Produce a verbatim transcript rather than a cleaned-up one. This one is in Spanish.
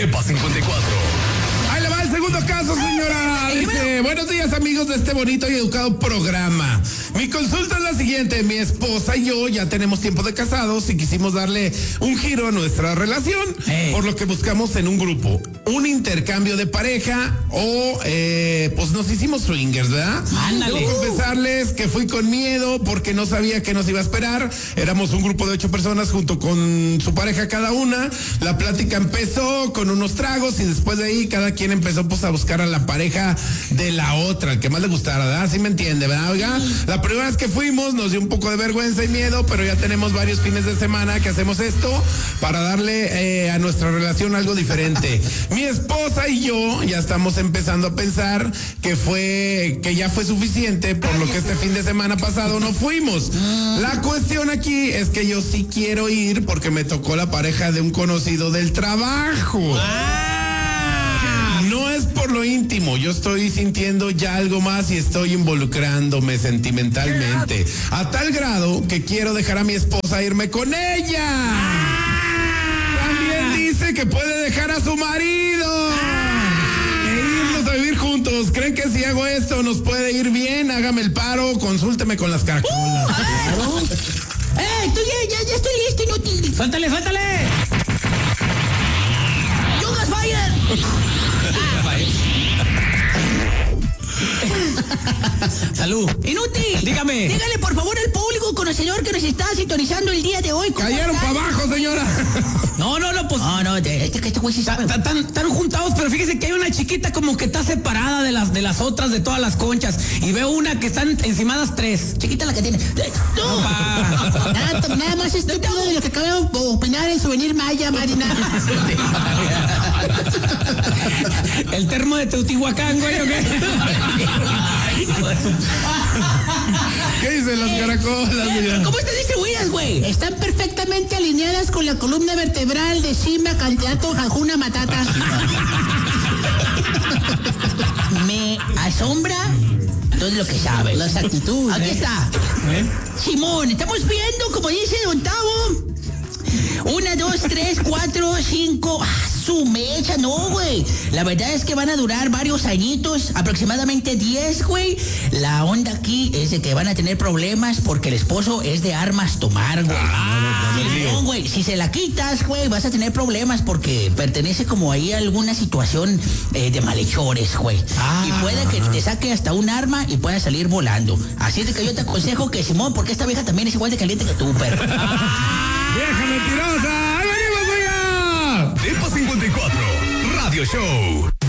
EPA cincuenta y cuatro. Ahí le va el segundo caso, señora. Dice, buenos días, amigos de este bonito y educado programa. Mi consulta es la siguiente. Mi esposa y yo ya tenemos tiempo de casados y quisimos darle un giro a nuestra relación, hey. por lo que buscamos en un grupo un intercambio de pareja o eh, pues nos hicimos swingers, ¿verdad? Ándale. Debo confesarles que fui con miedo porque no sabía qué nos iba a esperar. Éramos un grupo de ocho personas junto con su pareja cada una. La plática empezó con unos tragos y después de ahí cada quien empezó pues a buscar a la pareja de la otra, el que más le gustara, ¿verdad? ¿Sí me entiende, verdad? Oiga, la primera vez que fuimos nos dio un poco de vergüenza y miedo, pero ya tenemos varios fines de semana que hacemos esto para darle eh, a nuestra relación algo diferente. Mi esposa y yo ya estamos empezando a pensar que fue, que ya fue suficiente, por lo que este fin de semana pasado no fuimos. La cuestión aquí es que yo sí quiero ir porque me tocó la pareja de un conocido del trabajo. No es por lo íntimo, yo estoy sintiendo ya algo más y estoy involucrándome sentimentalmente. A tal grado que quiero dejar a mi esposa irme con ella. También dice que puede dejar a su marido e irnos a vivir juntos. ¿Creen que si hago esto nos puede ir bien? Hágame el paro, consúlteme con las caracolas. Uh, ¡Eh, estoy ya, ya, ya estoy listo, inútil! ¡Suéltale, suéltale! ¡Yugas Fire! Salud. Inútil. Dígame. Dígale por favor al público conocedor que nos está sintonizando el día de hoy. Cayeron para abajo, señora. No, no, no, pues. No, no, este, este güey sí sabe. Están juntados, pero fíjese que hay una chiquita como que está separada de las de las otras, de todas las conchas. Y veo una que están encimadas tres. Chiquita la que tiene. No. Nada, nada más estúpido de lo que acabo de opinar en Souvenir Maya, Marina. El termo de Teotihuacán, güey, ¿o qué? ¿Qué dicen las caracolas? Eh, ¿Cómo están distribuidas, güey? Están perfectamente alineadas con la columna vertebral de Simba, candidato Hakuna Matata. Me asombra todo lo que sabe. Las actitudes. Aquí está. ¿Eh? Simón, estamos viendo, como dice Don Tavo, una, dos, tres, cuatro, cinco... Su mecha, no, güey. La verdad es que van a durar varios añitos, aproximadamente diez, güey. La onda aquí es de que van a tener problemas porque el esposo es de armas tomar, güey. Ah, no, güey. Si se la quitas, güey, vas a tener problemas porque pertenece como ahí a alguna situación eh, de malhechores, güey. Ah, y puede que te saque hasta un arma y pueda salir volando. Así es de que yo te aconsejo que, Simón, porque esta vieja también es igual de caliente que tú, perro. Ah, ¡vieja mentirosa! ¡Ahí venimos, oiga! EPA cincuenta y cuatro Radio Show.